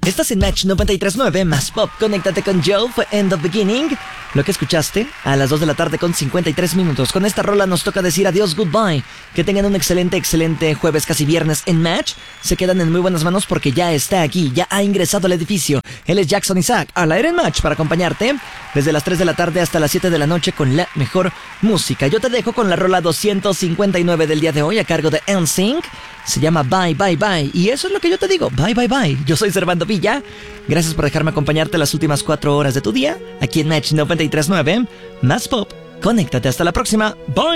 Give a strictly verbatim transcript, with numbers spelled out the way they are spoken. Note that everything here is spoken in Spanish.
Estás en Match noventa y tres punto nueve, más pop. Conéctate con Joe, fue End of Beginning. Lo que escuchaste a las dos de la tarde con cincuenta y tres minutos. Con esta rola nos toca decir adiós, goodbye. Que tengan un excelente, excelente jueves, casi viernes en Match. Se quedan en muy buenas manos porque ya está aquí, ya ha ingresado al edificio. Él es Jackson Isaac, al aire en Match para acompañarte desde las tres de la tarde hasta las siete de la noche con la mejor música. Yo te dejo con la rola doscientos cincuenta y nueve del día de hoy a cargo de N Sync. Se llama Bye Bye Bye y eso es lo que yo te digo, bye bye bye. Yo soy Servando Villa, gracias por dejarme acompañarte las últimas cuatro horas de tu día aquí en Match noventa y tres punto nueve, más pop. Conéctate, hasta la próxima, bye.